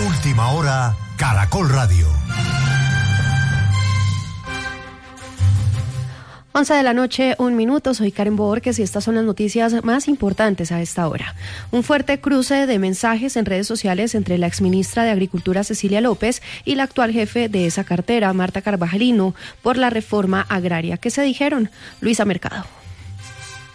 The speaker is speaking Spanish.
Última hora, Caracol Radio. 11:01 p.m. Soy Karen Borges y estas son las noticias más importantes a esta hora. Un fuerte cruce de mensajes en redes sociales entre la exministra de Agricultura Cecilia López y la actual jefe de esa cartera, Marta Carvajalino, por la reforma agraria. ¿Qué se dijeron? Luisa Mercado.